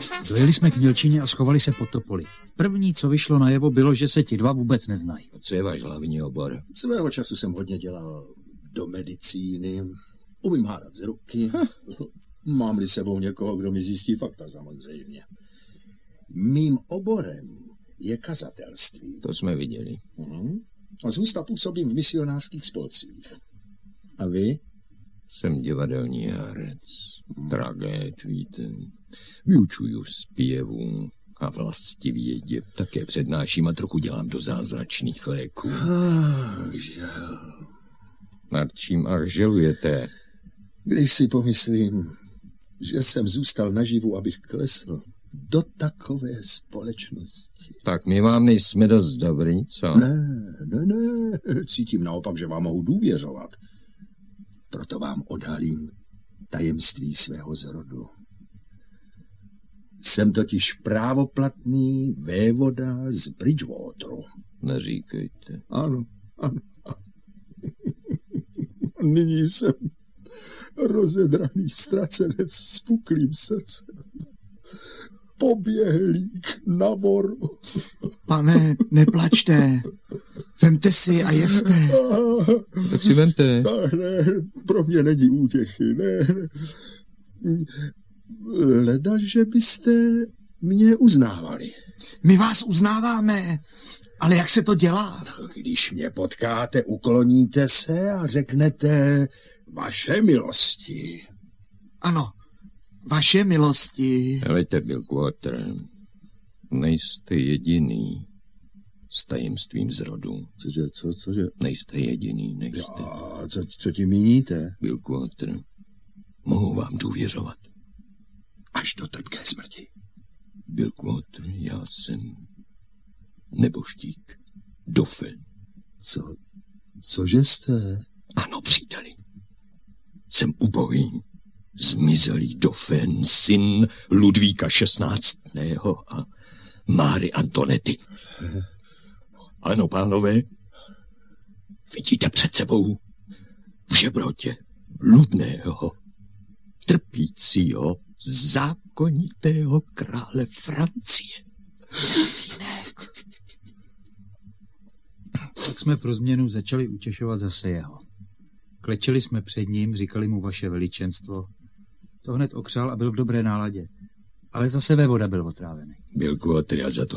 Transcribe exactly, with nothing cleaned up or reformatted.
Dojeli jsme k mělčině a schovali se pod topoly. První, co vyšlo najevo, bylo, že se ti dva vůbec neznají. A co je váš hlavní obor? Svého času jsem hodně dělal do medicíny. Umím hádat z ruky. Mám-li sebou někoho, kdo mi zjistí fakta, samozřejmě. Mým oborem je kazatelství. To jsme viděli. Uhum. A zhusta působím v misionářských spolcích. A vy? Jsem divadelní herec. Tragéd, víte. Vyučuju zpěvu a vlastivědě. Také přednáším a trochu dělám do zázračných léků. Ach, žel. Nad čím ach želujete? Když si pomyslím, že jsem zůstal naživu, abych klesl do takové společnosti. Tak my vám nejsme dost dobrý, co? Ne, ne, ne. Cítím naopak, že vám mohu důvěřovat. Proto vám odhalím tajemství svého zrodu. Jsem totiž právoplatný vévoda z Bridgewateru. Neříkejte. Ano, ano. Nyní jsem rozedraný ztracenec s puklým srdcem. Poběhlík na voru. Pane, neplačte. Vemte si a jeste. Tak si vemte. Ne, pro mě není útěchy, ne. Leda, že byste mě uznávali. My vás uznáváme, ale jak se to dělá? Když mě potkáte, ukloníte se a řeknete vaše milosti. Ano, vaše milosti. Helejte, Billquater, nejste jediný s tajemstvím zrodu. Cože, co, cože? Nejste jediný, nejste. A co, co ti míníte? Billquater, mohu vám důvěřovat. Až do trpké smrti. Billquater, já jsem nebožtík. Dauphin. Co, cože jste? Ano, příteli. Jsem ubohý, zmizelý Dauphin, syn Ludvíka šestnáctého a Máry Antonety. Ano, pánové, vidíte před sebou v žebrotě bludného, trpícího, zákonitého krále Francie. Delfínek. Tak jsme pro změnu začali utěšovat zase jeho. Klečeli jsme před ním, říkali mu vaše veličenstvo. To hned okřál a byl v dobré náladě. Ale zase vévoda byl otrávený. Billquater, já za to